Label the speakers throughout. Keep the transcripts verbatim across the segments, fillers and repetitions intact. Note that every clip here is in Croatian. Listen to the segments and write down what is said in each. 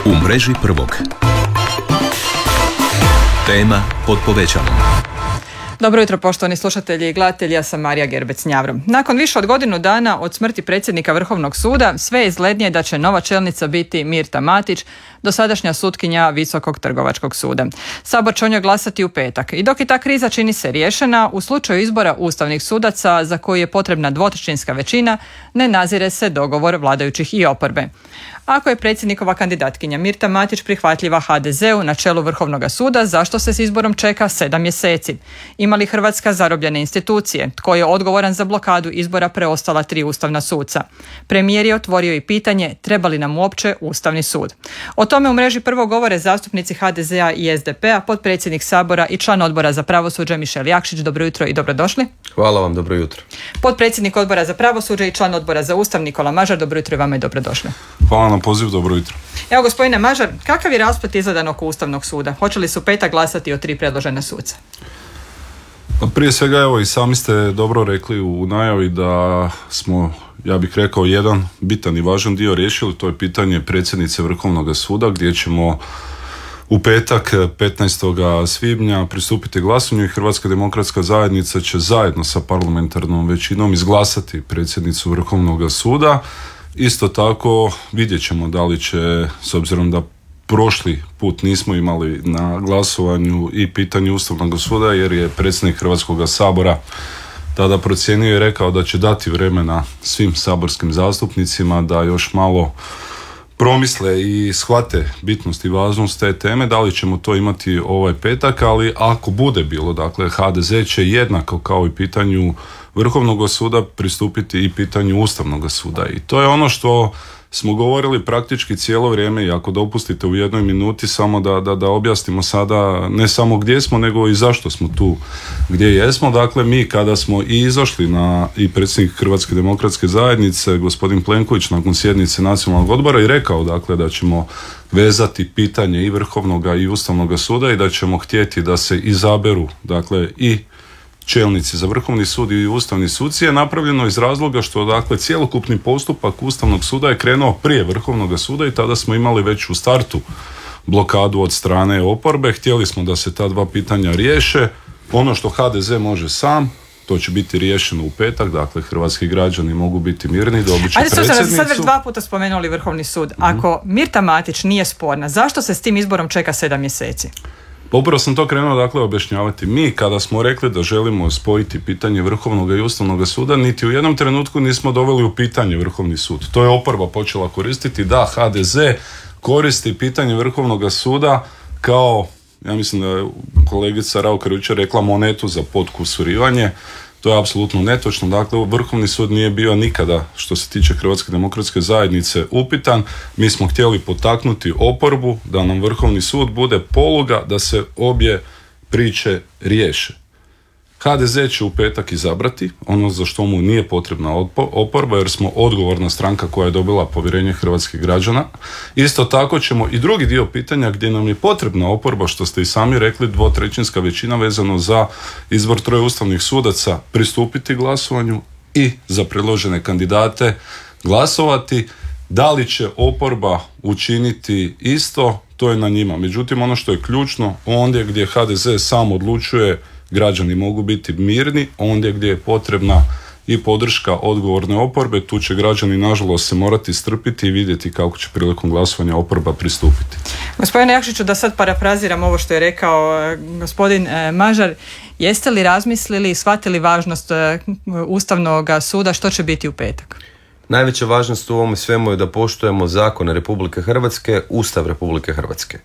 Speaker 1: U mreži prvog. Tema pod povećalom.
Speaker 2: Dobro jutro, poštovani slušatelji i gledatelji, ja sam Marija Gerbec-Njavro. Nakon više od godinu dana od smrti predsjednika Vrhovnog suda, sve je izglednije da će nova čelnica biti Mirta Matić, dosadašnja sutkinja Visokog trgovačkog suda. Sabor će o njoj glasati u petak. I dok je ta kriza čini se riješena, u slučaju izbora ustavnih sudaca za koju je potrebna dvotrećinska većina, ne nazire se dogovor vladajućih i oporbe. Ako je predsjednikova kandidatkinja Mirta Matić prihvatljiva ha de zeu na čelu Vrhovnog suda, zašto se s izborom čeka sedam mjeseci? Ima li Hrvatska zarobljene institucije? Tko je odgovoran za blokadu izbora preostala tri ustavna suca? Premijer je otvorio i pitanje treba li nam uopće Ustavni sud. O tome u mreži prvo govore zastupnici ha de zea i es de pe-a, potpredsjednik Sabora i član Odbora za pravosuđe Mišel Jakšić. Dobro jutro i dobrodošli.
Speaker 3: Hvala vam, dobro jutro.
Speaker 2: Potpredsjednik Odbora za pravosuđe i član Odbora za Ustav Nikola Mažar. Dobro jutro i vama i dobrodošli.
Speaker 4: Hvala na poziv, dobro jutro.
Speaker 2: Evo, gospodine Mažar, kakav je rasplet izgledan oko Ustavnog suda? Hoće li su petak glasati o tri predložena suca?
Speaker 4: Pa prije svega, evo, i sami ste dobro rekli u najavi da smo, ja bih rekao, jedan bitan i važan dio riješili. To je pitanje predsjednice Vrhovnog suda, gdje ćemo u petak petnaestog svibnja pristupiti glasanju i Hrvatska demokratska zajednica će zajedno sa parlamentarnom većinom izglasati predsjednicu Vrhovnog suda. Isto tako vidjet ćemo da li će, s obzirom da prošli put nismo imali na glasovanju i pitanje Ustavnog suda, jer je predsjednik Hrvatskog sabora tada procijenio i rekao da će dati vremena svim saborskim zastupnicima da još malo promisle i shvate bitnost i važnost te teme, da li ćemo to imati ovaj petak, ali ako bude bilo, dakle, ha de ze će jednako kao i pitanju Vrhovnog suda pristupiti i pitanju Ustavnog suda. I to je ono što smo govorili praktički cijelo vrijeme, i ako dopustite u jednoj minuti samo da, da, da objasnimo sada ne samo gdje smo, nego i zašto smo tu gdje jesmo. Dakle, mi kada smo i izašli na i predsjednik Hrvatske demokratske zajednice, gospodin Plenković, nakon sjednice Nacionalnog odbora i rekao, dakle, da ćemo vezati pitanje i Vrhovnog i Ustavnog suda i da ćemo htjeti da se izaberu, dakle, i čelnici za Vrhovni sud i Ustavni suci, je napravljeno iz razloga što, dakle, cjelokupni postupak Ustavnog suda je krenuo prije Vrhovnog suda i tada smo imali već u startu blokadu od strane oporbe. Htjeli smo da se ta dva pitanja riješe. Ono što ha de ze može sam, to će biti riješeno u petak, dakle hrvatski građani mogu biti mirni, dobit će predsjednicu.
Speaker 2: Ajde, sad već dva puta spomenuli Vrhovni sud. Ako Mirta Matić nije sporna, zašto se s tim izborom čeka sedam mjeseci?
Speaker 4: Pa upravo sam to krenuo, dakle, objašnjavati. Mi kada smo rekli da želimo spojiti pitanje Vrhovnog i Ustavnog suda, niti u jednom trenutku nismo doveli u pitanje Vrhovni sud. To je oporba počela koristiti. Da, ha de ze koristi pitanje Vrhovnog suda kao, ja mislim da je kolegica Raukar jučer rekla, monetu za potkusurivanje. To je apsolutno netočno. Dakle, Vrhovni sud nije bio nikada, što se tiče Hrvatske demokratske zajednice, upitan. Mi smo htjeli potaknuti oporbu da nam Vrhovni sud bude poluga da se obje priče riješe. ha de ze će u petak izabrati ono za što mu nije potrebna oporba, jer smo odgovorna stranka koja je dobila povjerenje hrvatskih građana. Isto tako ćemo i drugi dio pitanja gdje nam je potrebna oporba, što ste i sami rekli, dvotrećinska većina vezano za izbor troje ustavnih sudaca, pristupiti glasovanju i za predložene kandidate glasovati. Da li će oporba učiniti isto, to je na njima. Međutim, ono što je ključno, ondje gdje ha de ze sam odlučuje, građani mogu biti mirni. Ondje gdje je potrebna i podrška odgovorne oporbe, tu će građani nažalost se morati strpiti i vidjeti kako će prilikom glasovanja oporba pristupiti.
Speaker 2: Gospodine Jakšiću, da sad parafraziram ovo što je rekao gospodin Mažar, jeste li razmislili i shvatili važnost Ustavnog suda, što će biti u petak?
Speaker 3: Najveća važnost u ovome svemu je da poštujemo zakone Republike Hrvatske, Ustav Republike Hrvatske.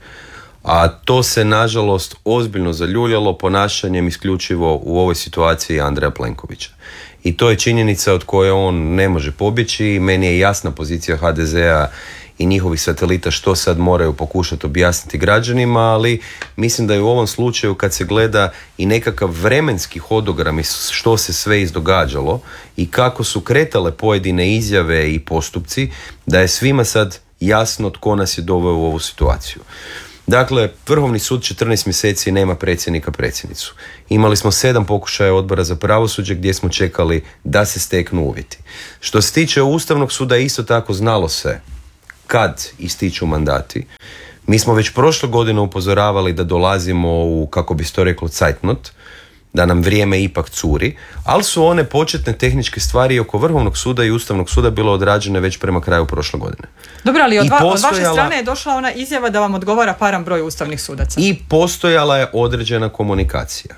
Speaker 3: A to se, nažalost, ozbiljno zaljuljalo ponašanjem isključivo u ovoj situaciji Andreja Plenkovića. I to je činjenica od koje on ne može pobjeći i meni je jasna pozicija ha de zea i njihovih satelita što sad moraju pokušati objasniti građanima, ali mislim da je u ovom slučaju, kad se gleda i nekakav vremenski hodogram i što se sve izdogađalo i kako su kretale pojedine izjave i postupci, da je svima sad jasno tko nas je doveo u ovu situaciju. Dakle, Vrhovni sud četrnaest mjeseci nema predsjednika, predsjednicu. Imali smo sedam pokušaja Odbora za pravosuđe gdje smo čekali da se steknu uvjeti. Što se tiče Ustavnog suda, isto tako znalo se kad ističu mandati. Mi smo već prošle godine upozoravali da dolazimo u, kako bi se to reklo, zeitnot, da nam vrijeme ipak curi, ali su one početne tehničke stvari oko Vrhovnog suda i Ustavnog suda bile odrađene već prema kraju prošle godine.
Speaker 2: Dobro, ali od, va,
Speaker 3: postojala,
Speaker 2: od vaše strane je došla ona izjava da vam odgovara paran broj ustavnih sudaca.
Speaker 3: I postojala je određena komunikacija.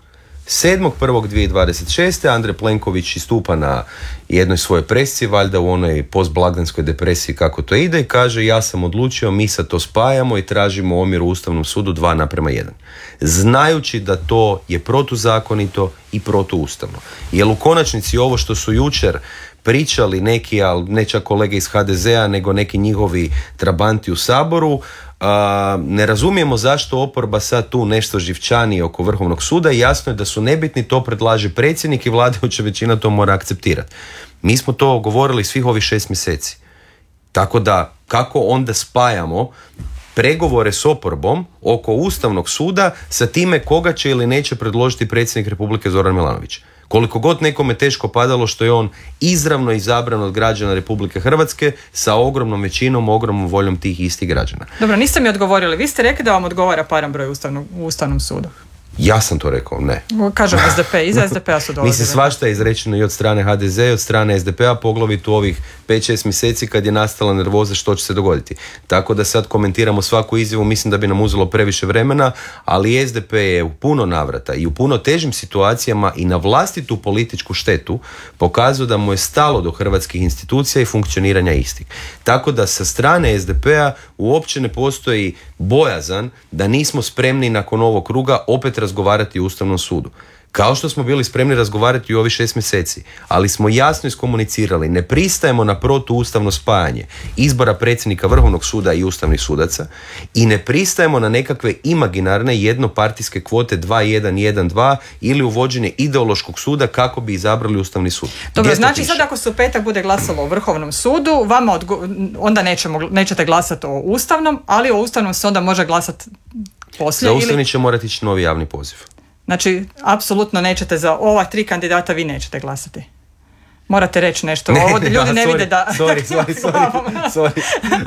Speaker 3: sedmog prvog dvije tisuće dvadeset šeste. Andrej Plenković istupa na jednoj svojoj presiji, valjda u onoj postblagdanskoj depresiji kako to ide, i kaže ja sam odlučio, mi sad to spajamo i tražimo omjer u Ustavnom sudu dva naprema jedan. Znajući da to je protuzakonito i protuustavno. Jer u konačnici ovo što su jučer pričali neki, ali ne čak kolege iz ha de zea, nego neki njihovi trabanti u Saboru, Uh, ne razumijemo zašto oporba sad tu nešto živčani oko Vrhovnog suda i jasno je da su nebitni, to predlaže predsjednik i vladajuća većina to mora akceptirati. Mi smo to govorili svih ovih šest mjeseci. Tako da, kako onda spajamo pregovore s oporbom oko Ustavnog suda sa time koga će ili neće predložiti predsjednik Republike Zoran Milanović? Koliko god nekome teško padalo što je on izravno izabran od građana Republike Hrvatske sa ogromnom većinom, ogromnom voljom tih istih građana.
Speaker 2: Dobro, niste mi odgovorili. Vi ste rekli da vam odgovara paran broj ustavnog, u Ustavnom sudu.
Speaker 3: Ja sam to rekao, ne.
Speaker 2: Kažem es de pe, iza es de pe-a su dolazili.
Speaker 3: Mislim, svašta je izrečeno i od strane ha de ze i od strane es de pe-a, poglavito u ovih pet šest mjeseci kad je nastala nervoza što će se dogoditi. Tako da sad komentiramo svaku izjavu, mislim da bi nam uzelo previše vremena, ali es de pe je u puno navrata i u puno težim situacijama i na vlastitu političku štetu pokazuje da mu je stalo do hrvatskih institucija i funkcioniranja istih. Tako da sa strane es de pe-a uopće ne postoji bojazan da nismo spremni nakon ovog kruga opet razgovarati u Ustavnom sudu. Kao što smo bili spremni razgovarati u ovih šest mjeseci, ali smo jasno iskomunicirali, ne pristajemo na protuustavno spajanje izbora predsjednika Vrhovnog suda i ustavnih sudaca i ne pristajemo na nekakve imaginarne jednopartijske kvote dva jedan jedan dva ili uvođenje ideološkog suda kako bi izabrali Ustavni sud.
Speaker 2: Dobro, znači sad ako se u petak bude glasalo o Vrhovnom sudu, vama odgo- onda nećemo, nećete glasati o Ustavnom, ali o Ustavnom se onda može glasati poslije.
Speaker 3: Za Ustavni
Speaker 2: ili...
Speaker 3: će morati ići novi javni poziv.
Speaker 2: Znači, apsolutno nećete za ova tri kandidata, vi nećete glasati. Morate reći nešto.
Speaker 3: Ne,
Speaker 2: Ovo da ljudi
Speaker 3: da,
Speaker 2: ne
Speaker 3: sorry,
Speaker 2: vide da...
Speaker 3: Sorry, sorry, sorry, sorry.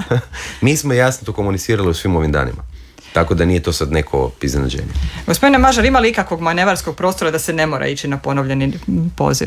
Speaker 3: Mi smo jasno to komunicirali u svim ovim danima. Tako da nije to sad neko iznenađenje.
Speaker 2: Gospodine Mažar, ima li ikakvog manevarskog prostora da se ne mora ići na ponovljeni poziv?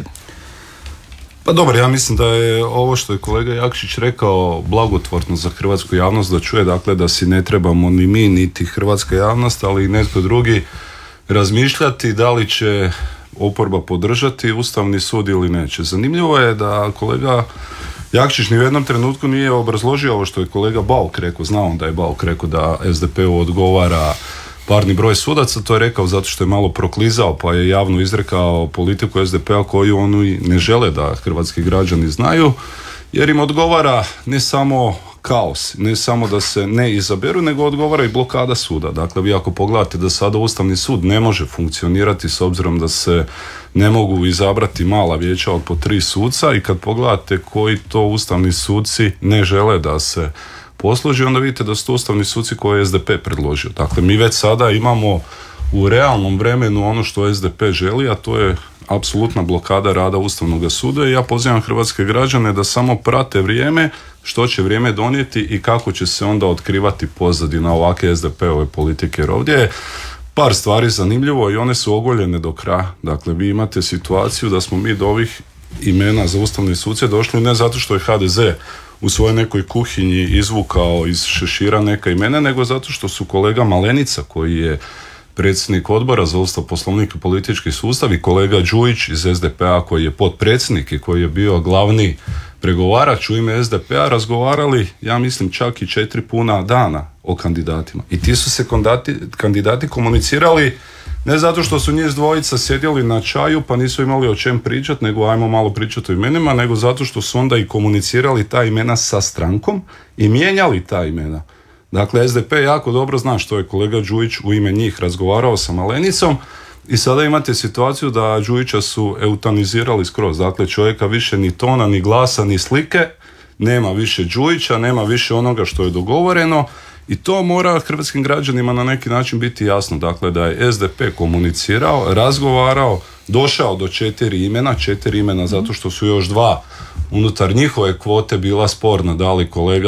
Speaker 4: Pa dobro, ja mislim da je ovo što je kolega Jakšić rekao blagotvorno za hrvatsku javnost da čuje, dakle da si ne trebamo ni mi, niti hrvatska javnost, ali i netko drugi razmišljati da li će oporba podržati Ustavni sud ili neće. Zanimljivo je da kolega Jakšić ni u jednom trenutku nije obrazložio ovo što je kolega Bauk rekao. Znao da je Bauk rekao da es de pe-u odgovara parni broj sudaca, to je rekao zato što je malo proklizao pa je javno izrekao politiku es de pe-a koju oni ne žele da hrvatski građani znaju, jer im odgovara ne samo kaos, ne samo da se ne izaberu, nego odgovara i blokada suda. Dakle, vi ako pogledate da sada Ustavni sud ne može funkcionirati s obzirom da se ne mogu izabrati mala vijeća od po tri suca i kad pogledate koji to ustavni suci ne žele da se posloži, onda vidite da su to ustavni suci koje je es de pe predložio. Dakle, mi već sada imamo u realnom vremenu ono što es de pe želi, a to je apsolutna blokada rada Ustavnog suda i ja pozivam hrvatske građane da samo prate vrijeme, što će vrijeme donijeti i kako će se onda otkrivati pozadina ovakve es de pe-ove politike. Jer ovdje je par stvari zanimljivo i one su ogoljene do kraja. Dakle, vi imate situaciju da smo mi do ovih imena za ustavne suce došli ne zato što je ha de ze u svojoj nekoj kuhinji izvukao iz šešira neka imena, nego zato što su kolega Malenica, koji je predsjednik odbora za Ustav, Poslovnik i politički sustav, i kolega Đujić iz es de pe-a koji je potpredsjednik i koji je bio glavni pregovarač u ime es de pe-a, razgovarali, ja mislim, čak i četiri puna dana o kandidatima. I ti su se kandidati, kandidati komunicirali ne zato što su njih dvojica sjedjeli na čaju pa nisu imali o čem pričati, nego ajmo malo pričati o imenima, nego zato što su onda i komunicirali ta imena sa strankom i mijenjali ta imena. Dakle, es de pe jako dobro zna što je kolega Đujić u ime njih razgovarao sa Malenicom i sada imate situaciju da Đujića su eutanizirali skroz. Dakle, čovjeka više ni tona, ni glasa, ni slike, nema više Đujića, nema više onoga što je dogovoreno i to mora hrvatskim građanima na neki način biti jasno. Dakle, da je es de pe komunicirao, razgovarao, došao do četiri imena, četiri imena zato što su još dva unutar njihove kvote bila sporna, da li kolega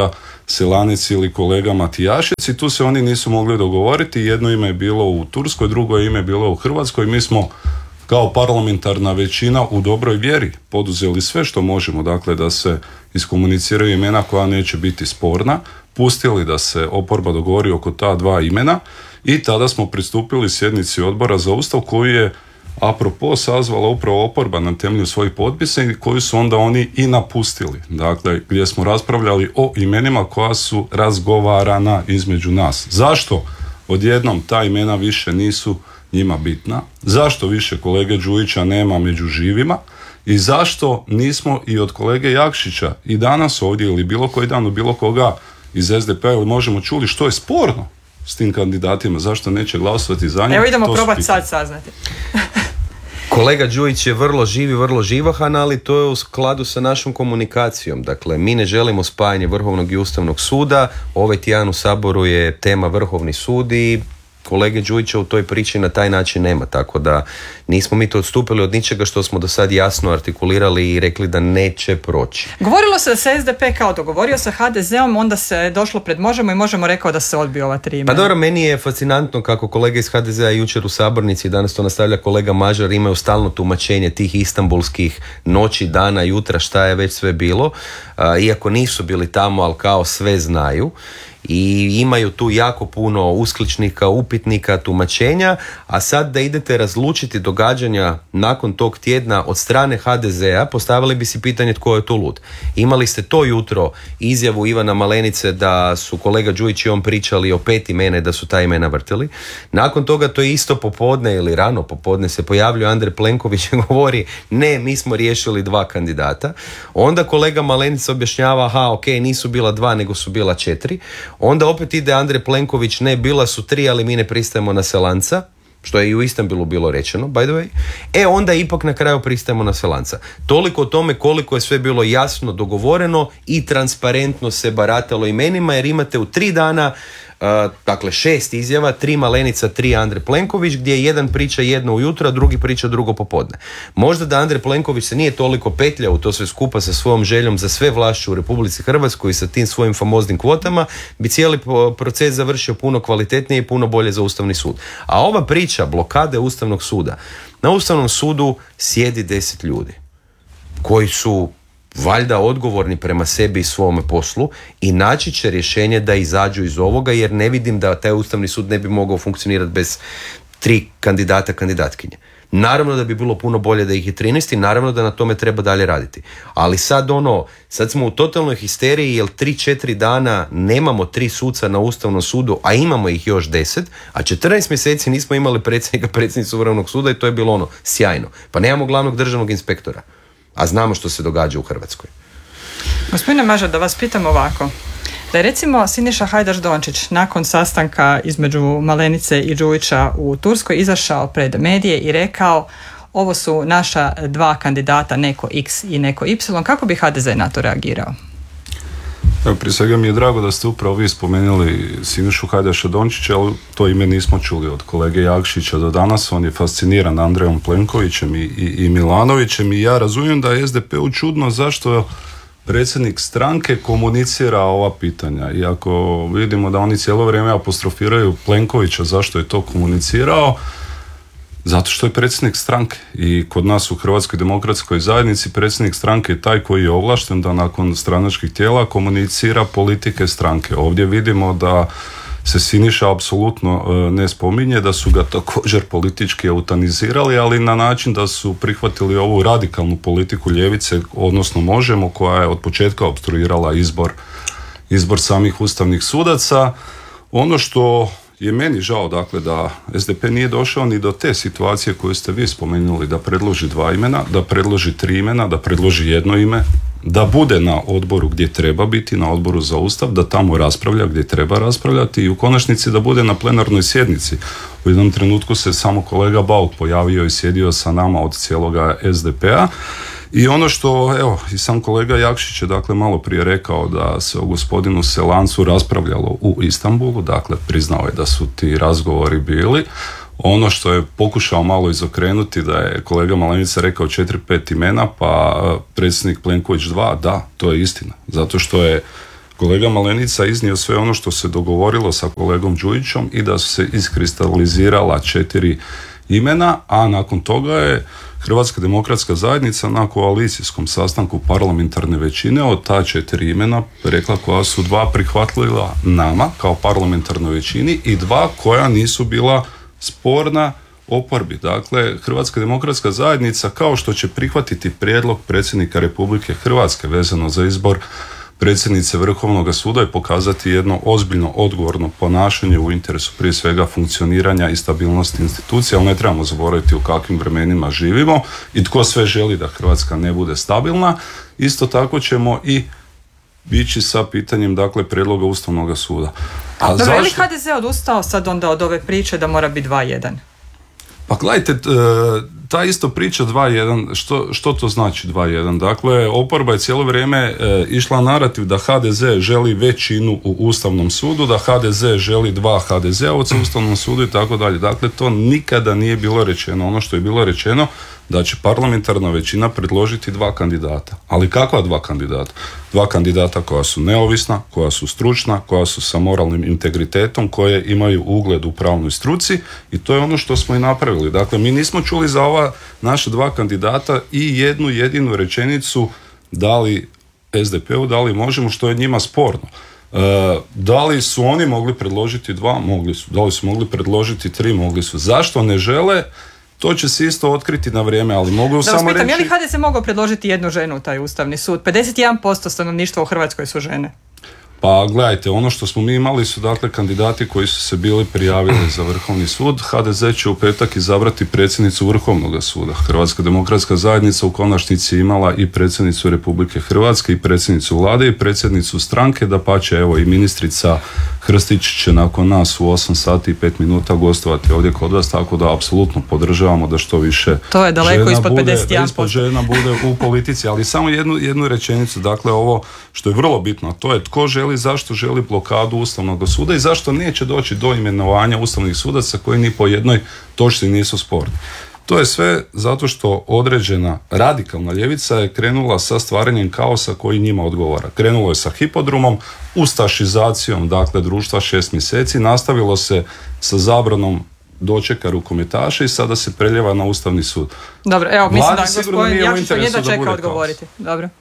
Speaker 4: Selanec ili kolega Matijašec i tu se oni nisu mogli dogovoriti. Jedno ime je bilo u Turskoj, drugo ime je bilo u Hrvatskoj. Mi smo kao parlamentarna većina u dobroj vjeri poduzeli sve što možemo, dakle da se iskomuniciraju imena koja neće biti sporna, pustili da se oporba dogovori oko ta dva imena i tada smo pristupili sjednici Odbora za Ustav koji je apropo sazvala upravo oporba na temelju svojih potpisa i koju su onda oni i napustili. Dakle, gdje smo raspravljali o imenima koja su razgovarana između nas. Zašto odjednom ta imena više nisu njima bitna? Zašto više kolege Đujića nema među živima? I zašto nismo i od kolege Jakšića i danas ovdje ili bilo koji dan od bilo koga iz S D P-a ili možemo čuli što je sporno s tim kandidatima, zašto neće glasovati za njih?
Speaker 2: Evo idemo probati sad saznati.
Speaker 3: Kolega Đujić je vrlo živi, vrlo živahan, ali to je u skladu sa našom komunikacijom. Dakle, mi ne želimo spajanje Vrhovnog i Ustavnog suda. Ovaj tjedan u Saboru je tema Vrhovni sud i kolege Đujića u toj priči na taj način nema, tako da nismo mi to odstupili od ničega što smo do sad jasno artikulirali i rekli da neće proći.
Speaker 2: Govorilo se da se S D P kao dogovorio sa H D Z-om, onda se došlo pred Možemo i Možemo rekao da se odbio ova tri imena.
Speaker 3: Pa dobro, meni je fascinantno kako kolege iz H D Z-a jučer u sabornici i danas to nastavlja kolega Mažar imaju stalno tumačenje tih istambulskih noći, dana, jutra, šta je već sve bilo, iako nisu bili tamo, ali kao sve znaju. I imaju tu jako puno uskličnika, upitnika, tumačenja, a sad da idete razlučiti događanja nakon tog tjedna od strane H D Z-a, postavili bi si pitanje tko je tu lud. Imali ste to jutro izjavu Ivana Malenice da su kolega Đujić i on pričali o pet imena i da su ta imena vrtili. Nakon toga to je isto popodne ili rano popodne se pojavljuje Andrej Plenković i govori ne, mi smo riješili dva kandidata. Onda kolega Malenica objašnjava aha, ok, nisu bila dva nego su bila četiri. Onda opet ide Andrej Plenković, ne, bila su tri, ali mi ne pristajemo na Selanca, što je i u Istanbulu bilo rečeno, by the way. E, onda ipak na kraju pristajemo na Selanca. Toliko o tome koliko je sve bilo jasno, dogovoreno i transparentno se baratalo imenima, jer imate u tri dana Uh, dakle šest izjava, tri Malenica, tri Andrej Plenković, gdje jedan priča jedno ujutro, a drugi priča drugo popodne. Možda da Andrej Plenković se nije toliko petljao u to sve skupa sa svojom željom za sve vlašću u Republici Hrvatskoj i sa tim svojim famoznim kvotama, bi cijeli proces završio puno kvalitetnije i puno bolje za Ustavni sud. A ova priča blokade Ustavnog suda, na Ustavnom sudu sjedi deset ljudi koji su valjda odgovorni prema sebi i svome poslu i naći će rješenje da izađu iz ovoga, jer ne vidim da taj Ustavni sud ne bi mogao funkcionirati bez tri kandidata, kandidatkinje. Naravno da bi bilo puno bolje da ih je trinaest i naravno da na tome treba dalje raditi. Ali sad ono, sad smo u totalnoj histeriji jer tri četiri dana nemamo tri suca na Ustavnom sudu, a imamo ih još deset, a četrnaest mjeseci nismo imali predsjednika, predsjednicu Vrhovnog suda i to je bilo ono sjajno. Pa nemamo glavnog državnog inspektora, a znamo što se događa u Hrvatskoj.
Speaker 2: Gospodine Mažar, da vas pitam ovako. Da je recimo Siniša Hajdaš Dončić nakon sastanka između Malenice i Đujića u Turskoj izašao pred medije i rekao ovo su naša dva kandidata, neko X i neko Y, kako bi H D Z na to reagirao?
Speaker 4: Evo, prije svega mi je drago da ste upravo vi spomenuli Sinišu Hajdaša Dončića, ali to ime nismo čuli od kolege Jakšića do danas. On je fasciniran Andrejom Plenkovićem i, i, i Milanovićem i ja razumijem da je S D P-u čudno zašto predsjednik stranke komunicira ova pitanja. Iako vidimo da oni cijelo vrijeme apostrofiraju Plenkovića zašto je to komunicirao, zato što je predsjednik stranke i kod nas u Hrvatskoj demokratskoj zajednici predsjednik stranke je taj koji je ovlašten da nakon stranačkih tijela komunicira politike stranke. Ovdje vidimo da se Siniša apsolutno ne spominje, da su ga također politički eutanizirali, ali na način da su prihvatili ovu radikalnu politiku ljevice, odnosno Možemo, koja je od početka opstruirala izbor, izbor samih ustavnih sudaca. Ono što je meni žao, dakle, da S D P nije došao ni do te situacije koju ste vi spomenuli, da predloži dva imena, da predloži tri imena, da predloži jedno ime, da bude na odboru gdje treba biti, na odboru za Ustav, da tamo raspravlja gdje treba raspravljati i u konačnici da bude na plenarnoj sjednici. U jednom trenutku se samo kolega Bauk pojavio i sjedio sa nama od cijeloga S D P-a. I ono što, evo, i sam kolega Jakšić je dakle malo prije rekao da se o gospodinu Selancu raspravljalo u Istanbulu, dakle priznao je da su ti razgovori bili. Ono što je pokušao malo izokrenuti, da je kolega Malenica rekao četiri pet imena, pa predsjednik Plenković dva, da, to je istina. Zato što je kolega Malenica iznio sve ono što se dogovorilo sa kolegom Đujićom i da su se iskristalizirala četiri imena, a nakon toga je Hrvatska demokratska zajednica na koalicijskom sastanku parlamentarne većine od ta četiri imena rekla koja su dva prihvatljiva nama kao parlamentarnoj većini i dva koja nisu bila sporna oporbi. Dakle, Hrvatska demokratska zajednica kao što će prihvatiti prijedlog predsjednika Republike Hrvatske vezano za izbor predsjednice Vrhovnog suda i pokazati jedno ozbiljno odgovorno ponašanje u interesu prije svega funkcioniranja i stabilnosti institucija, ali ne trebamo zaboraviti u kakvim vremenima živimo i tko sve želi da Hrvatska ne bude stabilna. Isto tako ćemo i ići sa pitanjem, dakle, prijedloga Ustavnog suda. A
Speaker 2: dobro, je li
Speaker 4: zašto?
Speaker 2: ha de ze odustao sad onda od ove priče da mora biti dva jedan?
Speaker 4: Pa gledajte, ta isto priča dva jedan, što, što to znači dva jedan? Dakle, oporba je cijelo vrijeme e, išla narativ da ha de ze želi većinu u Ustavnom sudu, da ha de ze želi dva ha de zeovca u Ustavnom sudu i tako dalje. Dakle, to nikada nije bilo rečeno. Ono što je bilo rečeno da će parlamentarna većina predložiti dva kandidata. Ali kakva dva kandidata? Dva kandidata koja su neovisna, koja su stručna, koja su sa moralnim integritetom, koje imaju ugled u pravnoj struci i to je ono što smo i napravili. Dakle, mi nismo čuli za ova naša dva kandidata i jednu jedinu rečenicu da li es de pe-u, da li možemo, što je njima sporno. E, da li su oni mogli predložiti dva? Mogli su. Da li su mogli predložiti tri? Mogli su. Zašto ne žele? To će se isto otkriti na vrijeme, ali mogu
Speaker 2: da
Speaker 4: samo
Speaker 2: pitam,
Speaker 4: reći...
Speaker 2: je li ha de ze mogao predložiti jednu ženu u taj Ustavni sud? pedeset jedan posto stanovništva u Hrvatskoj su žene.
Speaker 4: Pa gledajte, ono što smo mi imali su dakle kandidati koji su se bili prijavili za Vrhovni sud. ha de ze će u petak izabrati predsjednicu Vrhovnog suda. Hrvatska demokratska zajednica u konačnici imala i predsjednicu Republike Hrvatske i predsjednicu vlade i predsjednicu stranke, dapače evo i ministrica Hrstić će nakon nas u osam sati i pet minuta gostovati ovdje kod vas, tako da apsolutno podržavamo da što više
Speaker 2: to je daleko
Speaker 4: žena
Speaker 2: ispod
Speaker 4: bude,
Speaker 2: pedeset jedan posto.
Speaker 4: da ispod žena bude u politici, ali samo jednu, jednu rečenicu, dakle ovo što je vrlo bitno, to je tko želi, zašto želi blokadu Ustavnog suda i zašto neće doći do imenovanja ustavnih sudaca koji ni po jednoj točci nisu sporni. To je sve zato što određena radikalna ljevica je krenula sa stvaranjem kaosa koji njima odgovara. Krenulo je sa hipodromom, ustašizacijom, dakle, društva šest mjeseci, nastavilo se sa zabranom dočeka rukometaša i sada se preljeva na Ustavni sud.
Speaker 2: Dobro, evo, mislim
Speaker 4: Vladi
Speaker 2: da
Speaker 4: sigurno
Speaker 2: gospodin
Speaker 4: nije u
Speaker 2: Jakšić jedva
Speaker 4: interesu da
Speaker 2: čeka
Speaker 4: bude
Speaker 2: odgovoriti. Dobro.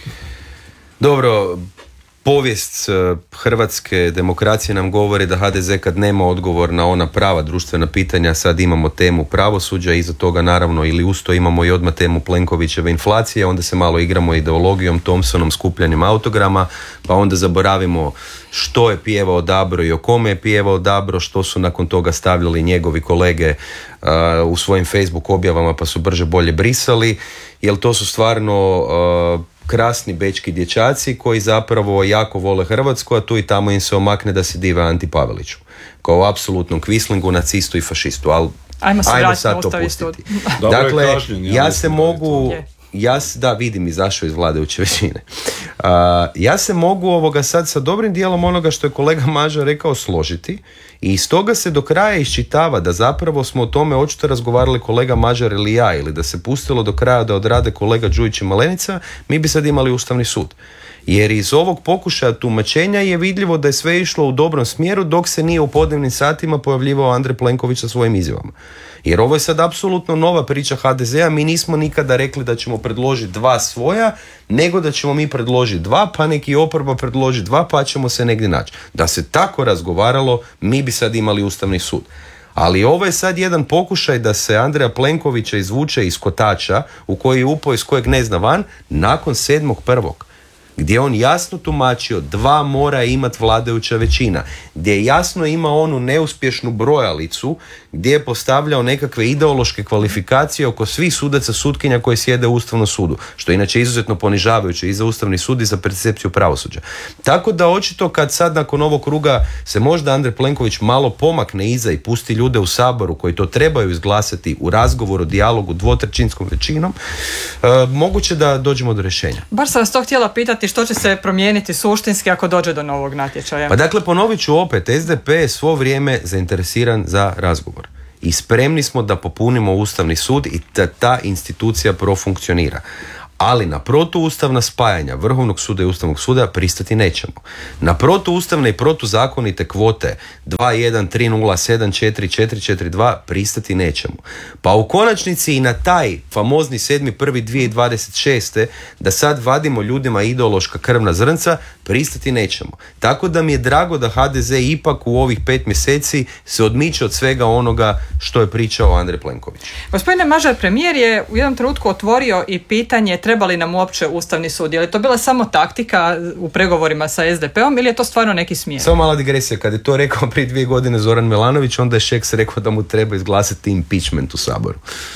Speaker 3: Dobro, povijest eh, hrvatske demokracije nam govori da ha de ze kad nema odgovor na ona prava društvena pitanja, sad imamo temu pravosuđa, iza toga naravno ili usto imamo i odmah temu Plenkovićeve inflacije, onda se malo igramo ideologijom, Thompsonom, skupljanjem autograma, pa onda zaboravimo što je pjevao Dabro i o kome je pjevao Dabro, što su nakon toga stavljali njegovi kolege uh, u svojim Facebook objavama pa su brže bolje brisali, jer to su stvarno uh, krasni bečki dječaci koji zapravo jako vole Hrvatsku, a tu i tamo im se omakne da se dive Anti Paveliću kao apsolutnom kvislingu, nacistu i fašistu, ali
Speaker 2: Ajmo, se
Speaker 3: ajmo
Speaker 2: sad
Speaker 3: sad to
Speaker 2: Ustavni
Speaker 3: pustiti.
Speaker 2: sud.
Speaker 4: Dobro je
Speaker 3: Dakle,
Speaker 4: kažnjen, ja
Speaker 3: ja
Speaker 4: mislim
Speaker 3: se
Speaker 4: da je
Speaker 3: mogu...
Speaker 2: to. Je.
Speaker 3: Ja, s- da, vidim, izašao iz vladajuće većine. Uh, ja se mogu ovoga sad sa dobrim dijelom onoga što je kolega Mažar rekao složiti i iz toga se do kraja iščitava da zapravo smo o tome očito razgovarali kolega Mažar ili ja, ili da se pustilo do kraja da odrade kolega Đujić i Malenica, mi bi sad imali Ustavni sud. Jer iz ovog pokušaja tumačenja je vidljivo da je sve išlo u dobrom smjeru dok se nije u podnevnim satima pojavljivao Andrej Plenković sa svojim izjavama. Jer ovo je sad apsolutno nova priča ha de zea, mi nismo nikada rekli da ćemo predložiti dva svoja, nego da ćemo mi predložiti dva, pa neki oporba predloži dva, pa ćemo se negdje naći. Da se tako razgovaralo, mi bi sad imali Ustavni sud. Ali ovo je sad jedan pokušaj da se Andreja Plenkovića izvuče iz kotača u koji je upao iz kojeg ne zna van nakon sedmog prvog. Gdje on jasno tumačio dva mora imati vladajuća većina, gdje je jasno imao onu neuspješnu brojalicu, gdje je postavljao nekakve ideološke kvalifikacije oko svih sudaca sutkinja koji sjede u Ustavnom sudu, što je inače izuzetno ponižavajuće i za Ustavni sud i za percepciju pravosuđa. Tako da očito kad sad nakon ovog kruga se možda Andrej Plenković malo pomakne iza i pusti ljude u Saboru koji to trebaju izglasati u razgovoru, dijalogu dvotrećinskom većinom, e, moguće da dođemo do rješenja.
Speaker 2: Baš sam vas to htjela pitati što će se promijeniti suštinski ako dođe do novog natječaja.
Speaker 3: Pa dakle, ponovit ću opet, es de pe je svo vrijeme zainteresiran za razgovor. I spremni smo da popunimo Ustavni sud i da ta institucija profunkcionira. Ali na protuustavna spajanja Vrhovnog suda i Ustavnog suda pristati nećemo. Na protuustavne i protuzakonite kvote dva jedan tri nula sedam četiri četiri četiri dva pristati nećemo. Pa u konačnici i na taj famozni sedmi prvi dvije tisuće dvadeset šeste da sad vadimo ljudima ideološka krvna zrnca pristati nećemo. Tako da mi je drago da ha de ze ipak u ovih pet mjeseci se odmiče od svega onoga što je pričao Andrej Plenković.
Speaker 2: Gospodine Mažar, premijer je u jednom trenutku otvorio i pitanje treba li nam uopće Ustavni sud. Je li to bila samo taktika u pregovorima sa es de pe-om ili je to stvarno neki smjer?
Speaker 3: Samo mala digresija, kad je to rekao prije dvije godine Zoran Milanović, onda je Šeks rekao da mu treba izglasati impeachment u Saboru.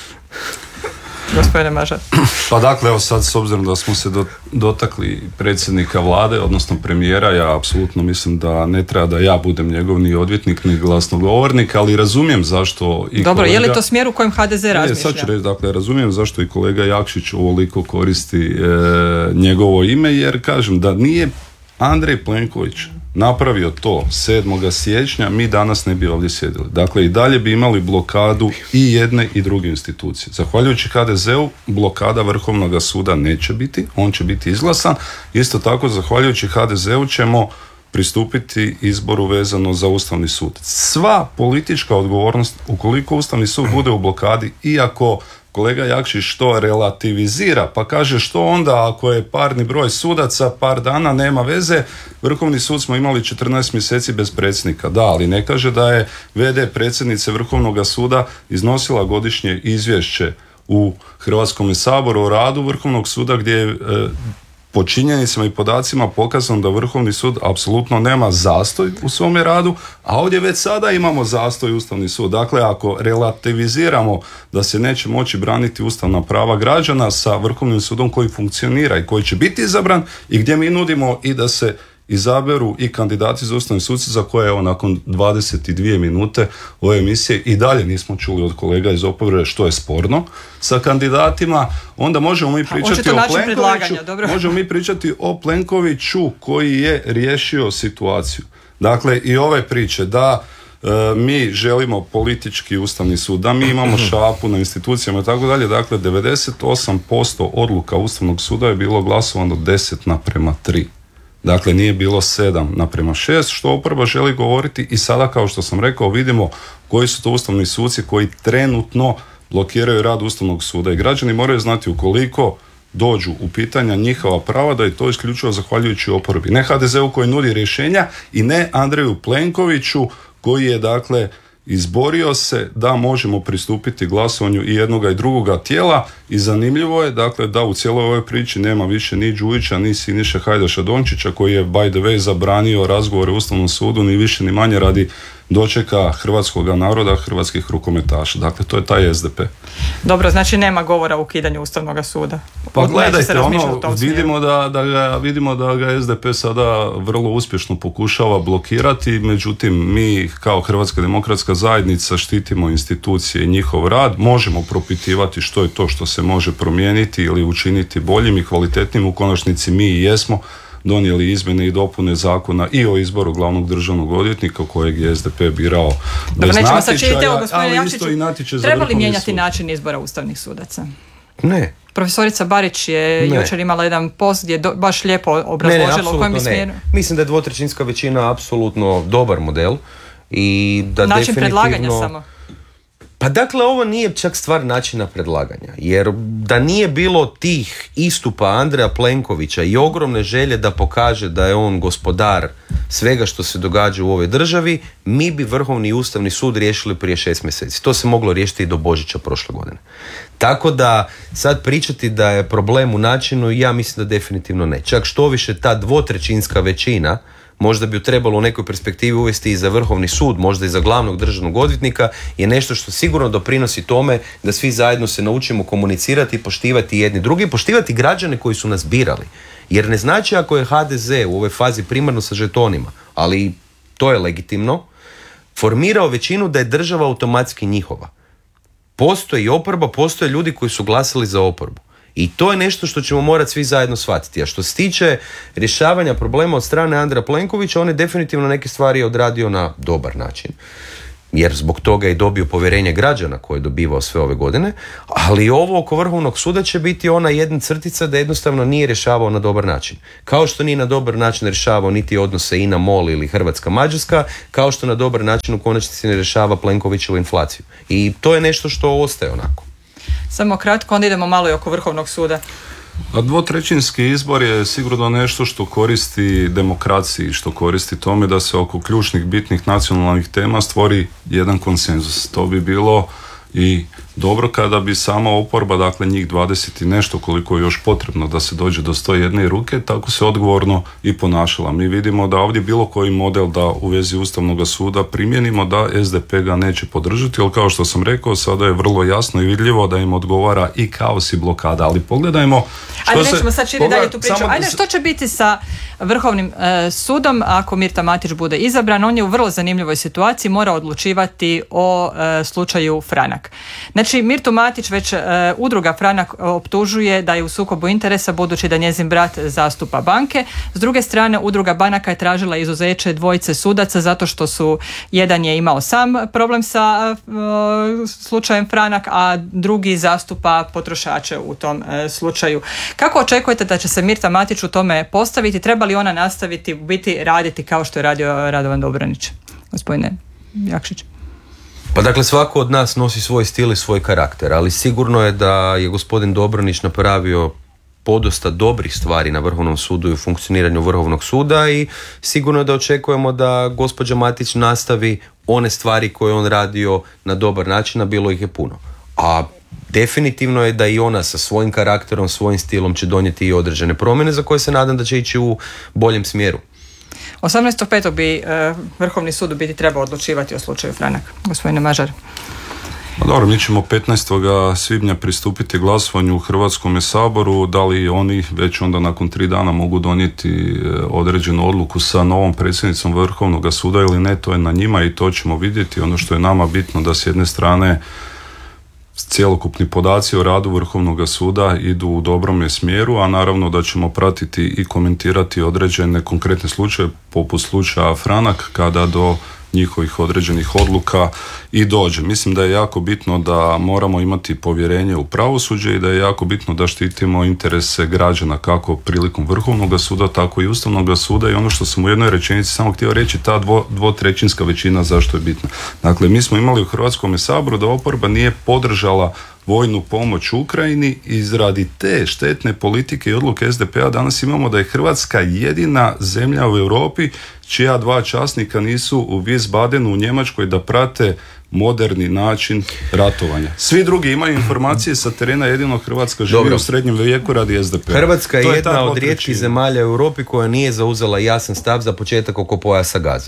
Speaker 2: Gospodine Mažar.
Speaker 4: Pa dakle, evo sad, s obzirom da smo se do, dotakli predsjednika vlade, odnosno premijera, ja apsolutno mislim da ne treba da ja budem njegov ni odvjetnik, ni glasnogovornik, ali razumijem zašto i
Speaker 2: Dobro,
Speaker 4: kolega...
Speaker 2: je li to smjer u kojem ha de ze razmišlja?
Speaker 4: Sad ću reći, dakle, razumijem zašto i kolega Jakšić ovoliko koristi e, njegovo ime, jer kažem da nije Andrej Plenković napravio to sedmog siječnja, mi danas ne bi ovdje sjedili. Dakle, i dalje bi imali blokadu i jedne i druge institucije. Zahvaljujući ha de ze-u, blokada Vrhovnog suda neće biti, on će biti izglasan. Isto tako, zahvaljujući ha de ze-u ćemo pristupiti izboru vezano za Ustavni sud. Sva politička odgovornost, ukoliko Ustavni sud bude u blokadi, iako kolega Jakšić to relativizira, pa kaže što onda ako je parni broj sudaca, par dana, nema veze, Vrhovni sud smo imali četrnaest mjeseci bez predsjednika. Da, ali ne kaže da je ve de predsjednice Vrhovnog suda iznosila godišnje izvješće u Hrvatskom saboru o radu Vrhovnog suda gdje je e, po činjenicama i podacima pokazano da Vrhovni sud apsolutno nema zastoj u svome radu, a ovdje već sada imamo zastoj Ustavni sud. Dakle, ako relativiziramo da se neće moći braniti ustavna prava građana sa Vrhovnim sudom koji funkcionira i koji će biti izabran i gdje mi nudimo i da se izaberu i kandidati za ustavne suce za koje evo nakon dvadeset dvije minute ove emisije i dalje nismo čuli od kolega iz oporbe što je sporno sa kandidatima, onda možemo mi pričati o Plenkoviću, možemo mi pričati o Plenkoviću koji je riješio situaciju. Dakle, i ove priče da e, mi želimo politički Ustavni sud, da mi imamo šapu na institucijama i tako dalje, dakle devedeset osam posto odluka Ustavnog suda je bilo glasovano deset naprema tri. Dakle, nije bilo sedam naprema šest, što oporba želi govoriti i sada, kao što sam rekao, vidimo koji su to ustavni suci koji trenutno blokiraju rad Ustavnog suda i građani moraju znati ukoliko dođu u pitanja njihova prava da je to isključivo zahvaljujući oporbi. Ne ha de ze-u koji nudi rješenja i ne Andreju Plenkoviću koji je, dakle, izborio se da možemo pristupiti glasovanju i jednoga i drugoga tijela i zanimljivo je, dakle, da u cijeloj ovoj priči nema više ni Đujića, ni Siniše Hajdaša Dončića koji je by the way zabranio razgovore u Ustavnom sudu ni više ni manje radi dočeka hrvatskog naroda, hrvatskih rukometaša. Dakle, to je taj es de pe.
Speaker 2: Dobro, znači nema govora o ukidanju Ustavnog suda.
Speaker 4: Pa gledajte, ono, vidimo da, da ga, vidimo da ga es de pe sada vrlo uspješno pokušava blokirati, međutim, mi kao Hrvatska demokratska zajednica štitimo institucije i njihov rad, možemo propitivati što je to što se može promijeniti ili učiniti boljim i kvalitetnim, u konačnici mi i jesmo donijeli izmjene i dopune zakona i o izboru glavnog državnog odvjetnika kojeg je es de pe birao bez natječaja, ali isto i natječaj za
Speaker 2: Treba li mijenjati
Speaker 4: sud.
Speaker 2: način izbora ustavnih sudaca?
Speaker 3: Ne.
Speaker 2: Profesorica Barić je
Speaker 3: Ne.
Speaker 2: jučer imala jedan post gdje je do, baš lijepo obrazložila
Speaker 3: ne, ne,
Speaker 2: u kojem bi
Speaker 3: ne.
Speaker 2: smjeru.
Speaker 3: Mislim da je dvotrećinska većina apsolutno dobar model i da
Speaker 2: Način
Speaker 3: definitivno...
Speaker 2: predlaganja samo.
Speaker 3: Pa dakle, ovo nije čak stvar načina predlaganja, jer da nije bilo tih istupa Andreja Plenkovića i ogromne želje da pokaže da je on gospodar svega što se događa u ovoj državi, mi bi Vrhovni i Ustavni sud riješili prije šest mjeseci. To se moglo riješiti i do Božića prošle godine. Tako da sad pričati da je problem u načinu, ja mislim da definitivno ne. Čak što više ta dvotrećinska većina, možda bi ju trebalo u nekoj perspektivi uvesti i za Vrhovni sud, možda i za glavnog državnog odvjetnika, je nešto što sigurno doprinosi tome da svi zajedno se naučimo komunicirati i poštivati jedni drugi, poštivati građane koji su nas birali. Jer ne znači ako je ha de ze u ovoj fazi primarno sa žetonima, ali to je legitimno, formirao većinu da je država automatski njihova. Postoji oporba, postoje ljudi koji su glasali za oporbu. I to je nešto što ćemo morati svi zajedno shvatiti. A što se tiče rješavanja problema od strane Andreja Plenkovića, on je definitivno neke stvari odradio na dobar način. jer zbog toga je dobio povjerenje građana koje je dobivao sve ove godine, ali ovo oko Vrhovnog suda će biti ona jedna crtica da jednostavno nije rješavao na dobar način. Kao što nije na dobar način rješavao niti odnose INA MOL ili Hrvatska-Mađarska, kao što na dobar način u konačnici ne rješava Plenkovićevu inflaciju. I to je nešto što ostaje onako.
Speaker 2: Samo kratko, onda idemo malo i oko Vrhovnog suda.
Speaker 4: A dvotrećinski izbor je sigurno nešto što koristi demokraciji, što koristi tome da se oko ključnih bitnih nacionalnih tema stvori jedan konsenzus. To bi bilo i dobro kada bi sama oporba, dakle njih dvadeset i nešto koliko je još potrebno da se dođe do sto jedne ruke, tako se odgovorno i ponašala. Mi vidimo da ovdje bilo koji model da u vezi Ustavnog suda primjenimo, da S D P ga neće podržati, ali kao što sam rekao, sada je vrlo jasno i vidljivo da im odgovara i kaos i blokada. Ali pogledajmo što
Speaker 2: Ajde,
Speaker 4: se...
Speaker 2: nećemo sad širi dalje tu priču.
Speaker 4: Samo...
Speaker 2: Ajde, što će biti sa Vrhovnim e, sudom ako Mirta Matić bude izabran? On je u vrlo zanimljivoj situaciji, mora odlučivati o e, slučaju Franak. Znači, Mirtu Matić već e, udruga Franak optužuje da je u sukobu interesa budući da njezin brat zastupa banke. S druge strane, udruga banaka je tražila izuzeće dvojice sudaca zato što su, jedan je imao sam problem sa e, slučajem Franak, a drugi zastupa potrošače u tom e, slučaju. Kako očekujete da će se Mirta Matić u tome postaviti? Treba li ona nastaviti biti raditi kao što je radio Radovan Dobronić? Gospodine Jakšić.
Speaker 3: Pa dakle, svako od nas nosi svoj stil i svoj karakter, ali sigurno je da je gospodin Dobronić napravio podosta dobrih stvari na Vrhovnom sudu i u funkcioniranju Vrhovnog suda i sigurno je da očekujemo da gospođa Matić nastavi one stvari koje on radio na dobar način, a bilo ih je puno. A definitivno je da i ona sa svojim karakterom, svojim stilom će donijeti i određene promjene za koje se nadam da će ići u boljem smjeru.
Speaker 2: osamnaestog petog bi e, Vrhovni sud u biti trebao odlučivati o slučaju Franak. Gospodine Mažar.
Speaker 4: Pa dobro, mi ćemo petnaestog svibnja pristupiti glasovanju u Hrvatskom saboru. Da li oni već onda nakon tri dana mogu donijeti određenu odluku sa novom predsjednicom Vrhovnog suda ili ne, to je na njima i to ćemo vidjeti. Ono što je nama bitno da s jedne strane cjelokupni podaci o radu Vrhovnog suda idu u dobrome smjeru, a naravno da ćemo pratiti i komentirati određene konkretne slučaje poput slučaja Franak kada do njihovih određenih odluka i dođe. Mislim da je jako bitno da moramo imati povjerenje u pravosuđe i da je jako bitno da štitimo interese građana kako prilikom Vrhovnog suda, tako i Ustavnog suda i ono što sam u jednoj rečenici samo htio reći, ta dvo, dvotrećinska većina zašto je bitna. Dakle, mi smo imali u Hrvatskom saboru da oporba nije podržala vojnu pomoć Ukrajini i radi te štetne politike i odluke S D P-a danas imamo da je Hrvatska jedina zemlja u Europi čija dva časnika nisu u Wiesbadenu u Njemačkoj da prate moderni način ratovanja. Svi drugi imaju informacije sa terena, jedino Hrvatska živi Dobro. u srednjem vijeku radi S D P-a.
Speaker 3: Hrvatska je, je jedna od rijetkih zemalja u Europi koja nije zauzela jasan stav za početak oko pojasa Gaze.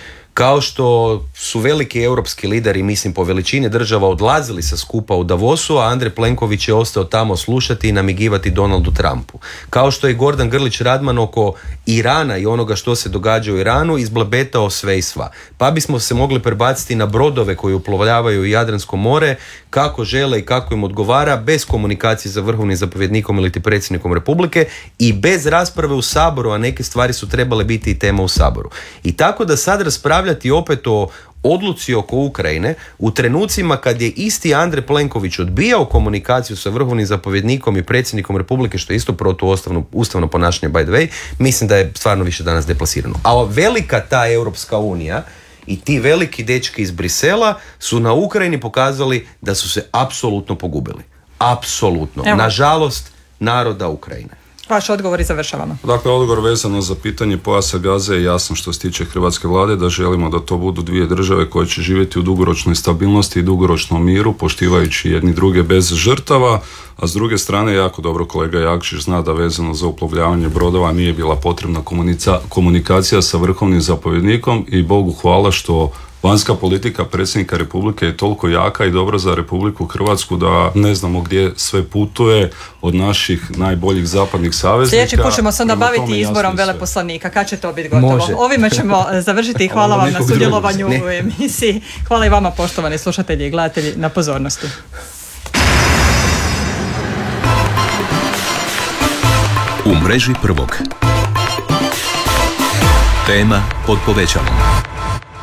Speaker 3: Kao što su veliki europski lideri, mislim po veličini država, odlazili sa skupa u Davosu, a Andrej Plenković je ostao tamo slušati i namigivati Donaldu Trumpu. Kao što je Gordan Grlić Radman oko Irana i onoga što se događa u Iranu izblebetao sve i sva. Pa bismo se mogli prebaciti na brodove koji uplovljavaju u Jadransko more, kako žele i kako im odgovara, bez komunikacije sa vrhovnim zapovjednikom ili ti predsjednikom Republike i bez rasprave u Saboru, a neke stvari su trebale biti i tema u Saboru. I tako da sad raspravljati opet o odluci oko Ukrajine u trenucima kad je isti Andrej Plenković odbijao komunikaciju sa vrhovnim zapovjednikom i predsjednikom Republike, što je isto protuustavno ustavno ponašanje by the way, mislim da je stvarno više danas deplasirano. A velika ta Europska unija i ti veliki dečki iz Brisela su na Ukrajini pokazali da su se apsolutno pogubili. Apsolutno. Evo. Nažalost naroda Ukrajine.
Speaker 2: Vaš odgovor i završavamo.
Speaker 4: Dakle, odgovor vezano za pitanje pojasa Gaze je jasno što se tiče hrvatske vlade, da želimo da to budu dvije države koje će živjeti u dugoročnoj stabilnosti i dugoročnom miru, poštivajući jedni druge bez žrtava, a s druge strane jako dobro kolega Jakšić zna da vezano za uplovljavanje brodova nije bila potrebna komunica, komunikacija sa vrhovnim zapovjednikom i Bogu hvala što vanjska politika predsjednika Republike je toliko jaka i dobra za Republiku Hrvatsku da ne znamo gdje sve putuje od naših najboljih zapadnih saveznika.
Speaker 2: Sljedeći put ćemo se onda baviti izborom veleposlanika. Kad će to biti gotovo? Može. Ovime ćemo završiti i hvala vam na sudjelovanju u emisiji. Hvala i vama poštovani slušatelji i gledatelji na pozornosti.
Speaker 1: U mreži prvog. Tema pod povećalom.